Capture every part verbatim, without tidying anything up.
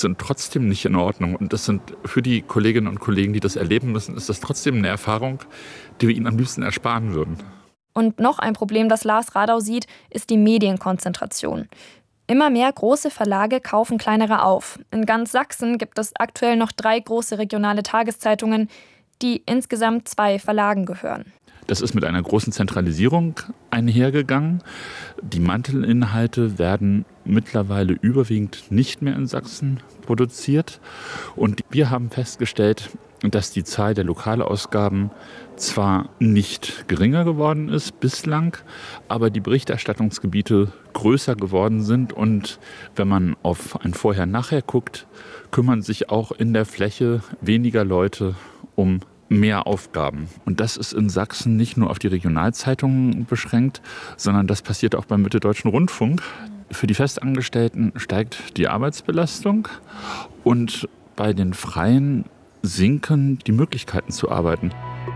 sind trotzdem nicht in Ordnung. Und das sind für die Kolleginnen und Kollegen, die das erleben müssen, ist das trotzdem eine Erfahrung, die wir ihnen am liebsten ersparen würden. Und noch ein Problem, das Lars Radau sieht, ist die Medienkonzentration. Immer mehr große Verlage kaufen kleinere auf. In ganz Sachsen gibt es aktuell noch drei große regionale Tageszeitungen, die insgesamt zwei Verlagen gehören. Das ist mit einer großen Zentralisierung einhergegangen. Die Mantelinhalte werden mittlerweile überwiegend nicht mehr in Sachsen produziert. Und wir haben festgestellt, dass die Zahl der Lokalausgaben zwar nicht geringer geworden ist bislang, aber die Berichterstattungsgebiete größer geworden sind. Und wenn man auf ein Vorher-Nachher guckt, kümmern sich auch in der Fläche weniger Leute um mehr Aufgaben. Und das ist in Sachsen nicht nur auf die Regionalzeitungen beschränkt, sondern das passiert auch beim Mitteldeutschen Rundfunk. Für die Festangestellten steigt die Arbeitsbelastung und bei den Freien sinken die Möglichkeiten zu arbeiten.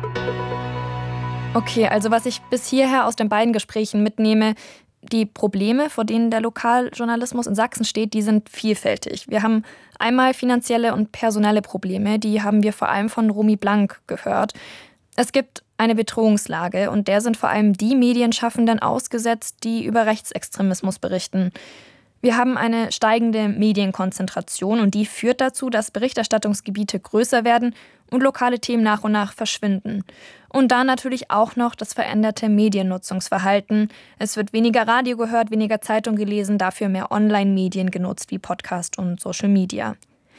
Okay, also was ich bis hierher aus den beiden Gesprächen mitnehme, die Probleme, vor denen der Lokaljournalismus in Sachsen steht, die sind vielfältig. Wir haben einmal finanzielle und personelle Probleme, die haben wir vor allem von Romy Blank gehört. Es gibt eine Bedrohungslage und der sind vor allem die Medienschaffenden ausgesetzt, die über Rechtsextremismus berichten. Wir haben eine steigende Medienkonzentration und die führt dazu, dass Berichterstattungsgebiete größer werden und lokale Themen nach und nach verschwinden. Und dann natürlich auch noch das veränderte Mediennutzungsverhalten. Es wird weniger Radio gehört, weniger Zeitung gelesen, dafür mehr Online-Medien genutzt wie Podcast und Social Media.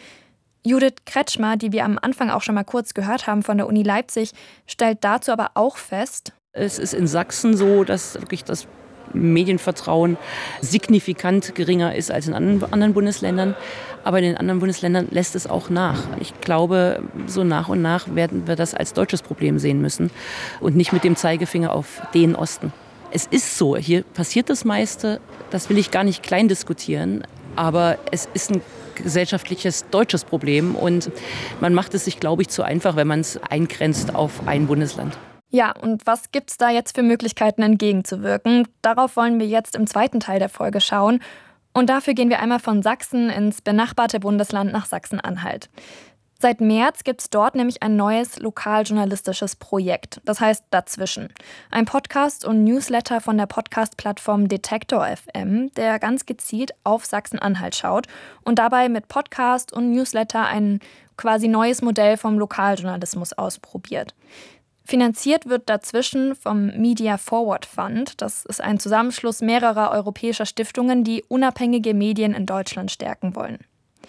Judith Kretschmer, die wir am Anfang auch schon mal kurz gehört haben von der Uni Leipzig, stellt dazu aber auch fest: Es ist in Sachsen so, dass wirklich das Medienvertrauen signifikant geringer ist als in anderen Bundesländern. Aber in den anderen Bundesländern lässt es auch nach. Ich glaube, so nach und nach werden wir das als deutsches Problem sehen müssen und nicht mit dem Zeigefinger auf den Osten. Es ist so, hier passiert das meiste, das will ich gar nicht klein diskutieren, aber es ist ein gesellschaftliches deutsches Problem und man macht es sich, glaube ich, zu einfach, wenn man es eingrenzt auf ein Bundesland. Ja, und was gibt's da jetzt für Möglichkeiten entgegenzuwirken? Darauf wollen wir jetzt im zweiten Teil der Folge schauen. Und dafür gehen wir einmal von Sachsen ins benachbarte Bundesland nach Sachsen-Anhalt. Seit März gibt es dort nämlich ein neues lokaljournalistisches Projekt. Das heißt Dazwischen. Ein Podcast und Newsletter von der Podcast-Plattform Detektor F M, der ganz gezielt auf Sachsen-Anhalt schaut und dabei mit Podcast und Newsletter ein quasi neues Modell vom Lokaljournalismus ausprobiert. Finanziert wird Dazwischen vom Media Forward Fund. Das ist ein Zusammenschluss mehrerer europäischer Stiftungen, die unabhängige Medien in Deutschland stärken wollen.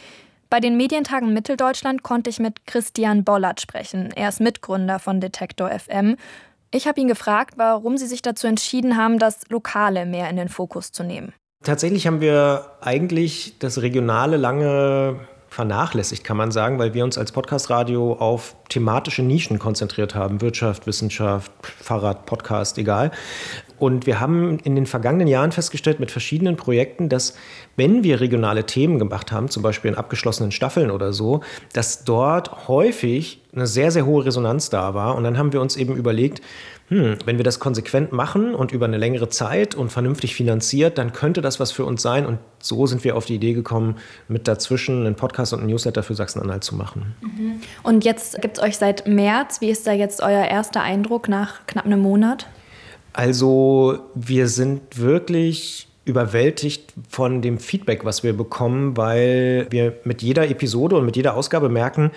Bei den Medientagen Mitteldeutschland konnte ich mit Christian Bollert sprechen. Er ist Mitgründer von Detektor F M. Ich habe ihn gefragt, warum sie sich dazu entschieden haben, das Lokale mehr in den Fokus zu nehmen. Tatsächlich haben wir eigentlich das Regionale lange vernachlässigt, kann man sagen, weil wir uns als Podcast-Radio auf thematische Nischen konzentriert haben. Wirtschaft, Wissenschaft, Fahrrad, Podcast, egal. Und wir haben in den vergangenen Jahren festgestellt mit verschiedenen Projekten, dass wenn wir regionale Themen gemacht haben, zum Beispiel in abgeschlossenen Staffeln oder so, dass dort häufig eine sehr, sehr hohe Resonanz da war. Und dann haben wir uns eben überlegt, hm, wenn wir das konsequent machen und über eine längere Zeit und vernünftig finanziert, dann könnte das was für uns sein. Und so sind wir auf die Idee gekommen, mit dazwischen einen Podcast und einen Newsletter für Sachsen-Anhalt zu machen. Und jetzt gibt es euch seit März. Wie ist da jetzt euer erster Eindruck nach knapp einem Monat? Also wir sind wirklich überwältigt von dem Feedback, was wir bekommen, weil wir mit jeder Episode und mit jeder Ausgabe merken,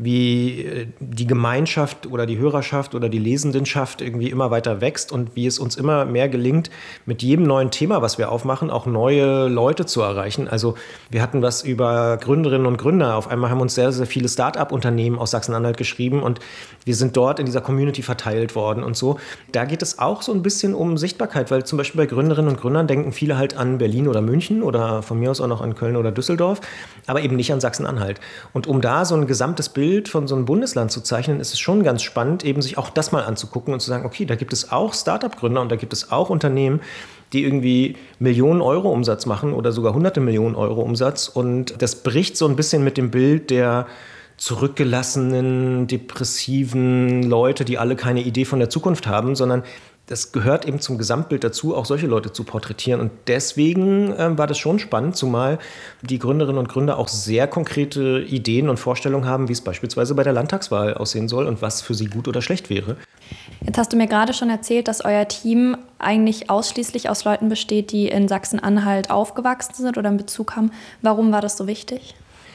wie die Gemeinschaft oder die Hörerschaft oder die Lesendenschaft irgendwie immer weiter wächst und wie es uns immer mehr gelingt, mit jedem neuen Thema, was wir aufmachen, auch neue Leute zu erreichen. Also wir hatten was über Gründerinnen und Gründer. Auf einmal haben uns sehr, sehr viele Start-up-Unternehmen aus Sachsen-Anhalt geschrieben und wir sind dort in dieser Community verteilt worden und so. Da geht es auch so ein bisschen um Sichtbarkeit, weil zum Beispiel bei Gründerinnen und Gründern denken viele halt an Berlin oder München oder von mir aus auch noch an Köln oder Düsseldorf, aber eben nicht an Sachsen-Anhalt. Und um da so ein gesamtes Bild von so einem Bundesland zu zeichnen, ist es schon ganz spannend, eben sich auch das mal anzugucken und zu sagen, okay, da gibt es auch Start-up-Gründer und da gibt es auch Unternehmen, die irgendwie Millionen Euro Umsatz machen oder sogar hunderte Millionen Euro Umsatz. Und das bricht so ein bisschen mit dem Bild der zurückgelassenen, depressiven Leute, die alle keine Idee von der Zukunft haben, sondern das gehört eben zum Gesamtbild dazu, auch solche Leute zu porträtieren. Und deswegen äh, war das schon spannend, zumal die Gründerinnen und Gründer auch sehr konkrete Ideen und Vorstellungen haben, wie es beispielsweise bei der Landtagswahl aussehen soll und was für sie gut oder schlecht wäre. Jetzt hast du mir gerade schon erzählt, dass euer Team eigentlich ausschließlich aus Leuten besteht, die in Sachsen-Anhalt aufgewachsen sind oder einen Bezug haben. Warum war das so wichtig?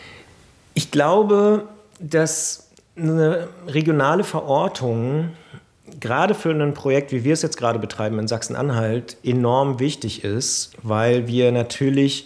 Ich glaube, dass eine regionale Verortung gerade für ein Projekt, wie wir es jetzt gerade betreiben in Sachsen-Anhalt, enorm wichtig ist, weil wir natürlich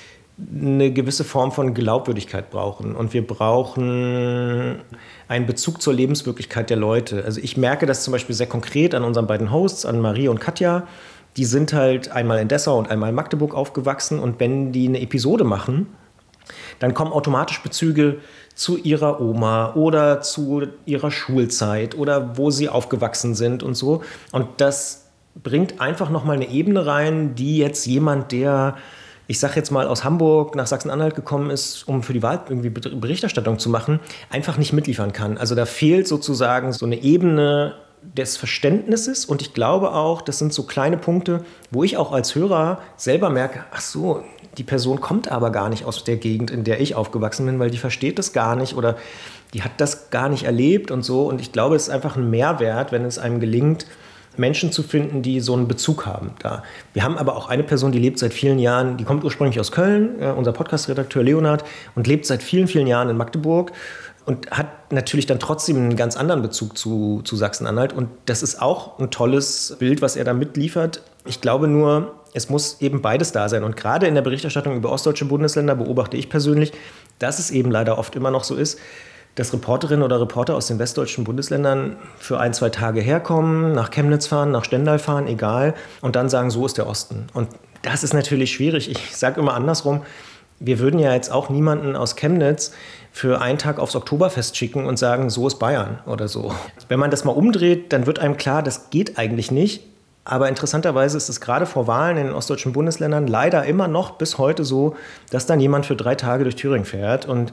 eine gewisse Form von Glaubwürdigkeit brauchen. Und wir brauchen einen Bezug zur Lebenswirklichkeit der Leute. Also ich merke das zum Beispiel sehr konkret an unseren beiden Hosts, an Marie und Katja. Die sind halt einmal in Dessau und einmal in Magdeburg aufgewachsen. Und wenn die eine Episode machen, dann kommen automatisch Bezüge zu ihrer Oma oder zu ihrer Schulzeit oder wo sie aufgewachsen sind und so. Und das bringt einfach nochmal eine Ebene rein, die jetzt jemand, der, ich sage jetzt mal, aus Hamburg nach Sachsen-Anhalt gekommen ist, um für die Wahl irgendwie Berichterstattung zu machen, einfach nicht mitliefern kann. Also da fehlt sozusagen so eine Ebene des Verständnisses. Und ich glaube auch, das sind so kleine Punkte, wo ich auch als Hörer selber merke, ach so, die Person kommt aber gar nicht aus der Gegend, in der ich aufgewachsen bin, weil die versteht das gar nicht oder die hat das gar nicht erlebt und so. Und ich glaube, es ist einfach ein Mehrwert, wenn es einem gelingt, Menschen zu finden, die so einen Bezug haben da. Wir haben aber auch eine Person, die lebt seit vielen Jahren, die kommt ursprünglich aus Köln, äh, unser Podcast-Redakteur Leonhard, und lebt seit vielen, vielen Jahren in Magdeburg und hat natürlich dann trotzdem einen ganz anderen Bezug zu, zu Sachsen-Anhalt. Und das ist auch ein tolles Bild, was er da mitliefert. Ich glaube nur, es muss eben beides da sein. Und gerade in der Berichterstattung über ostdeutsche Bundesländer beobachte ich persönlich, dass es eben leider oft immer noch so ist, dass Reporterinnen oder Reporter aus den westdeutschen Bundesländern für ein, zwei Tage herkommen, nach Chemnitz fahren, nach Stendal fahren, egal, und dann sagen, so ist der Osten. Und das ist natürlich schwierig. Ich sage immer andersrum, wir würden ja jetzt auch niemanden aus Chemnitz für einen Tag aufs Oktoberfest schicken und sagen, so ist Bayern oder so. Wenn man das mal umdreht, dann wird einem klar, das geht eigentlich nicht. Aber interessanterweise ist es gerade vor Wahlen in den ostdeutschen Bundesländern leider immer noch bis heute so, dass dann jemand für drei Tage durch Thüringen fährt. Und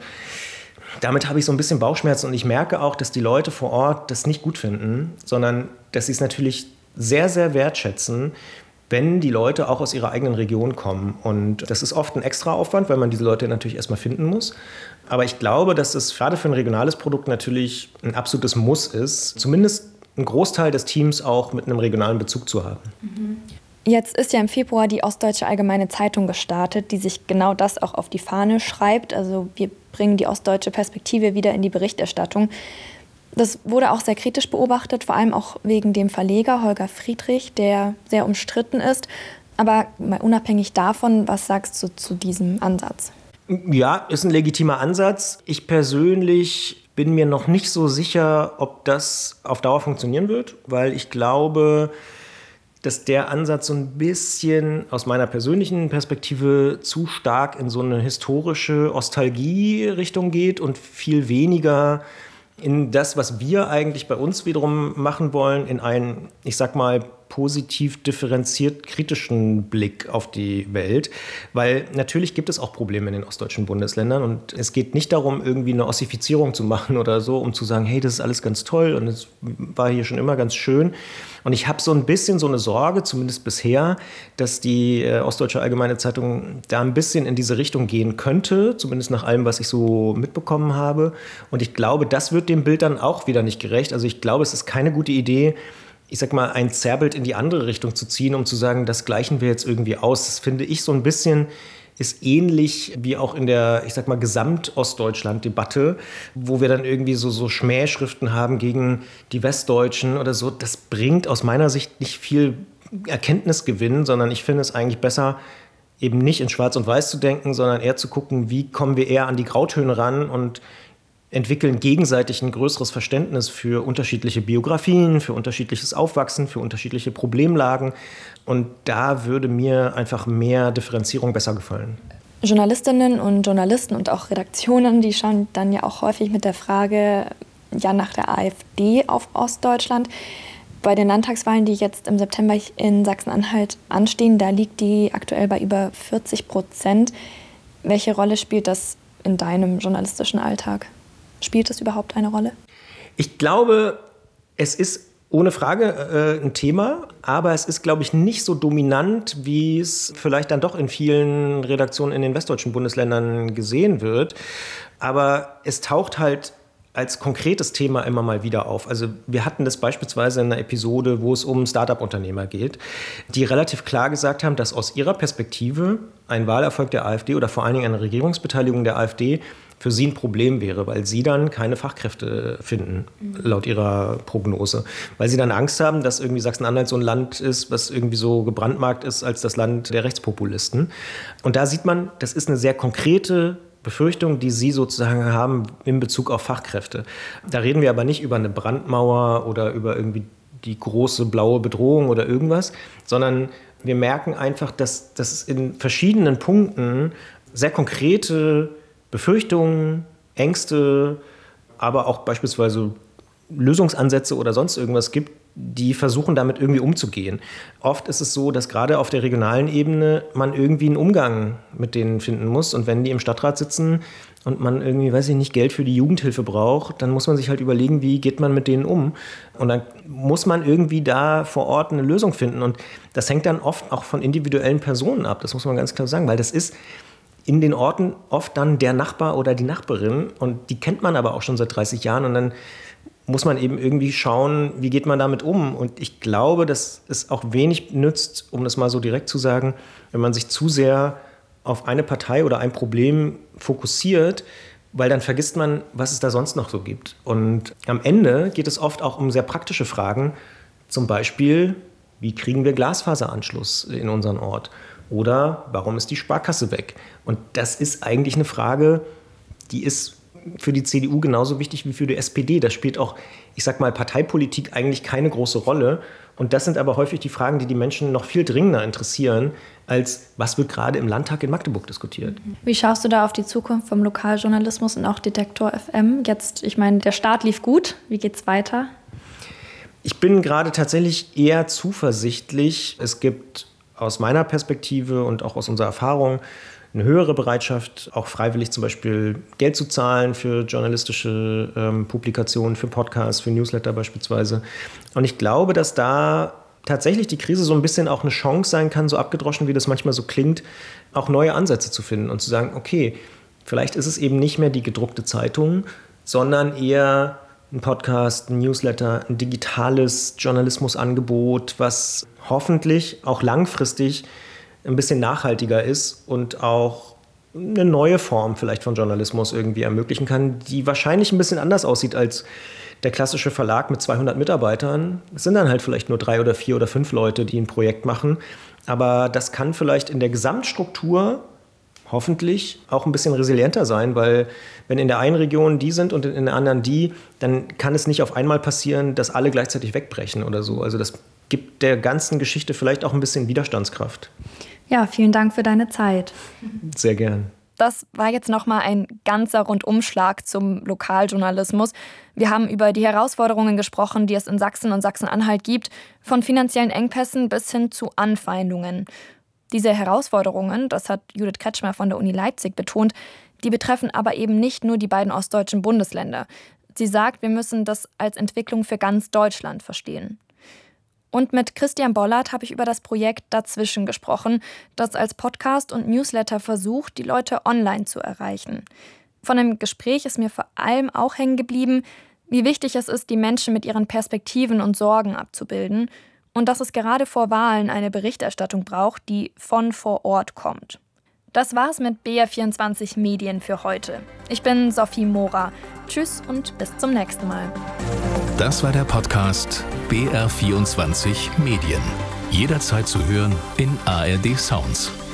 damit habe ich so ein bisschen Bauchschmerzen. Und ich merke auch, dass die Leute vor Ort das nicht gut finden, sondern dass sie es natürlich sehr, sehr wertschätzen, wenn die Leute auch aus ihrer eigenen Region kommen. Und das ist oft ein Extraaufwand, weil man diese Leute natürlich erstmal finden muss. Aber ich glaube, dass es gerade für ein regionales Produkt natürlich ein absolutes Muss ist, zumindest einen Großteil des Teams auch mit einem regionalen Bezug zu haben. Jetzt ist ja im Februar die Ostdeutsche Allgemeine Zeitung gestartet, die sich genau das auch auf die Fahne schreibt. Also wir bringen die ostdeutsche Perspektive wieder in die Berichterstattung. Das wurde auch sehr kritisch beobachtet, vor allem auch wegen dem Verleger Holger Friedrich, der sehr umstritten ist. Aber mal unabhängig davon, was sagst du zu diesem Ansatz? Ja, ist ein legitimer Ansatz. Ich persönlich bin mir noch nicht so sicher, ob das auf Dauer funktionieren wird, weil ich glaube, dass der Ansatz so ein bisschen aus meiner persönlichen Perspektive zu stark in so eine historische Ostalgie-Richtung geht und viel weniger in das, was wir eigentlich bei uns wiederum machen wollen, in einen, ich sag mal, positiv differenziert kritischen Blick auf die Welt, weil natürlich gibt es auch Probleme in den ostdeutschen Bundesländern und es geht nicht darum, irgendwie eine Ossifizierung zu machen oder so, um zu sagen, hey, das ist alles ganz toll und es war hier schon immer ganz schön. Und ich habe so ein bisschen so eine Sorge, zumindest bisher, dass die äh, Ostdeutsche Allgemeine Zeitung da ein bisschen in diese Richtung gehen könnte, zumindest nach allem, was ich so mitbekommen habe. Und ich glaube, das wird dem Bild dann auch wieder nicht gerecht. Also ich glaube, es ist keine gute Idee, ich sag mal, ein Zerrbild in die andere Richtung zu ziehen, um zu sagen, das gleichen wir jetzt irgendwie aus. Das finde ich so ein bisschen, ist ähnlich wie auch in der, ich sag mal, Gesamt-Ostdeutschland-Debatte, wo wir dann irgendwie so, so Schmähschriften haben gegen die Westdeutschen oder so. Das bringt aus meiner Sicht nicht viel Erkenntnisgewinn, sondern ich finde es eigentlich besser, eben nicht in Schwarz und Weiß zu denken, sondern eher zu gucken, wie kommen wir eher an die Grautöne ran und entwickeln gegenseitig ein größeres Verständnis für unterschiedliche Biografien, für unterschiedliches Aufwachsen, für unterschiedliche Problemlagen. Und da würde mir einfach mehr Differenzierung besser gefallen. Journalistinnen und Journalisten und auch Redaktionen, die schauen dann ja auch häufig mit der Frage ja nach der AfD auf Ostdeutschland. Bei den Landtagswahlen, die jetzt im September in Sachsen-Anhalt anstehen, da liegt die aktuell bei über vierzig Prozent. Welche Rolle spielt das in deinem journalistischen Alltag? Spielt das überhaupt eine Rolle? Ich glaube, es ist ohne Frage äh, ein Thema, aber es ist, glaube ich, nicht so dominant, wie es vielleicht dann doch in vielen Redaktionen in den westdeutschen Bundesländern gesehen wird. Aber es taucht halt als konkretes Thema immer mal wieder auf. Also wir hatten das beispielsweise in einer Episode, wo es um Start-up-Unternehmer geht, die relativ klar gesagt haben, dass aus ihrer Perspektive ein Wahlerfolg der AfD oder vor allen Dingen eine Regierungsbeteiligung der AfD für sie ein Problem wäre, weil sie dann keine Fachkräfte finden, laut ihrer Prognose. Weil sie dann Angst haben, dass irgendwie Sachsen-Anhalt so ein Land ist, was irgendwie so gebrandmarkt ist als das Land der Rechtspopulisten. Und da sieht man, das ist eine sehr konkrete Befürchtung, die Sie sozusagen haben in Bezug auf Fachkräfte. Da reden wir aber nicht über eine Brandmauer oder über irgendwie die große blaue Bedrohung oder irgendwas, sondern wir merken einfach, dass, dass es in verschiedenen Punkten sehr konkrete Befürchtungen, Ängste, aber auch beispielsweise Lösungsansätze oder sonst irgendwas gibt, die versuchen, damit irgendwie umzugehen. Oft ist es so, dass gerade auf der regionalen Ebene man irgendwie einen Umgang mit denen finden muss. Und wenn die im Stadtrat sitzen und man irgendwie, weiß ich nicht, Geld für die Jugendhilfe braucht, dann muss man sich halt überlegen, wie geht man mit denen um. Und dann muss man irgendwie da vor Ort eine Lösung finden. Und das hängt dann oft auch von individuellen Personen ab. Das muss man ganz klar sagen, weil das ist in den Orten oft dann der Nachbar oder die Nachbarin. Und die kennt man aber auch schon seit dreißig Jahren. Und dann muss man eben irgendwie schauen, wie geht man damit um. Und ich glaube, dass es auch wenig nützt, um das mal so direkt zu sagen, wenn man sich zu sehr auf eine Partei oder ein Problem fokussiert, weil dann vergisst man, was es da sonst noch so gibt. Und am Ende geht es oft auch um sehr praktische Fragen, zum Beispiel, wie kriegen wir Glasfaseranschluss in unseren Ort? Oder warum ist die Sparkasse weg? Und das ist eigentlich eine Frage, die ist für die C D U genauso wichtig wie für die S P D. Da spielt auch, ich sag mal, Parteipolitik eigentlich keine große Rolle. Und das sind aber häufig die Fragen, die die Menschen noch viel dringender interessieren, als was wird gerade im Landtag in Magdeburg diskutiert. Wie schaust du da auf die Zukunft vom Lokaljournalismus und auch Detektor F M? Jetzt, ich meine, der Start lief gut. Wie geht's weiter? Ich bin gerade tatsächlich eher zuversichtlich. Es gibt aus meiner Perspektive und auch aus unserer Erfahrung eine höhere Bereitschaft, auch freiwillig zum Beispiel Geld zu zahlen für journalistische ähm, Publikationen, für Podcasts, für Newsletter beispielsweise. Und ich glaube, dass da tatsächlich die Krise so ein bisschen auch eine Chance sein kann, so abgedroschen, wie das manchmal so klingt, auch neue Ansätze zu finden und zu sagen, okay, vielleicht ist es eben nicht mehr die gedruckte Zeitung, sondern eher ein Podcast, ein Newsletter, ein digitales Journalismusangebot, was hoffentlich auch langfristig ein bisschen nachhaltiger ist und auch eine neue Form vielleicht von Journalismus irgendwie ermöglichen kann, die wahrscheinlich ein bisschen anders aussieht als der klassische Verlag mit zweihundert Mitarbeitern. Es sind dann halt vielleicht nur drei oder vier oder fünf Leute, die ein Projekt machen. Aber das kann vielleicht in der Gesamtstruktur hoffentlich auch ein bisschen resilienter sein, weil wenn in der einen Region die sind und in der anderen die, dann kann es nicht auf einmal passieren, dass alle gleichzeitig wegbrechen oder so. Also das gibt der ganzen Geschichte vielleicht auch ein bisschen Widerstandskraft. Ja, vielen Dank für deine Zeit. Sehr gern. Das war jetzt nochmal ein ganzer Rundumschlag zum Lokaljournalismus. Wir haben über die Herausforderungen gesprochen, die es in Sachsen und Sachsen-Anhalt gibt, von finanziellen Engpässen bis hin zu Anfeindungen. Diese Herausforderungen, das hat Judith Kretschmer von der Uni Leipzig betont, die betreffen aber eben nicht nur die beiden ostdeutschen Bundesländer. Sie sagt, wir müssen das als Entwicklung für ganz Deutschland verstehen. Und mit Christian Bollert habe ich über das Projekt Dazwischen gesprochen, das als Podcast und Newsletter versucht, die Leute online zu erreichen. Von dem Gespräch ist mir vor allem auch hängen geblieben, wie wichtig es ist, die Menschen mit ihren Perspektiven und Sorgen abzubilden und dass es gerade vor Wahlen eine Berichterstattung braucht, die von vor Ort kommt. Das war's mit B R vierundzwanzig Medien für heute. Ich bin Sophie Mora. Tschüss und bis zum nächsten Mal. Das war der Podcast B R vierundzwanzig Medien. Jederzeit zu hören in A R D Sounds.